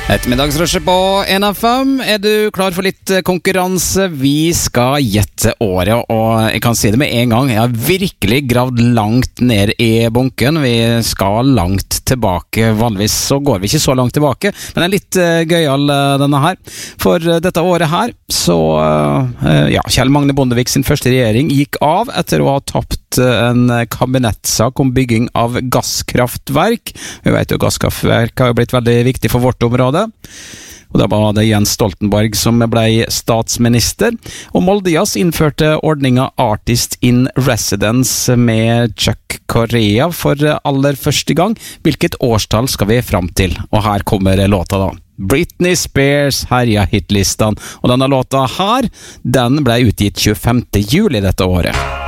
Ettermiddagsrushet på NFM. Du klar for litt konkurranse? Vi skal gjette året, og jeg kan si det med en gang. Jeg har virkelig gravd langt ned i bunken. Vi skal langt tilbake. Vanligvis så går vi ikke så langt tilbake, men det er litt gøyal denne her. For dette året her, så Kjell Magne Bondevik sin første regjering gikk av etter å ha tapt en kabinettsak om bygging av gasskraftverk. Vi vet jo gasskraftverk har jo blitt veldig viktig for vårt område. Og da var det Jens Stoltenberg som ble statsminister, og Moldejazz innførte ordninga Artist in Residence med Chuck Correa for aller første gang. Hvilket årstall skal vi fram til? Og her kommer låta da. Britney Spears herja hitlistene, og denne låta her, den ble utgitt 25. juli dette året.